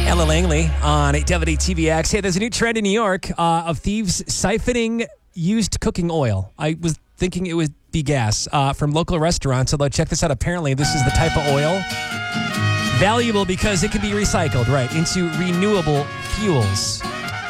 Ella Langley on WTVX. Hey, there's a new trend in New York of thieves siphoning used cooking oil. I was thinking it would be gas from local restaurants, although check this out. Apparently, this is the type of oil valuable because it can be recycled, right, into renewable fuels.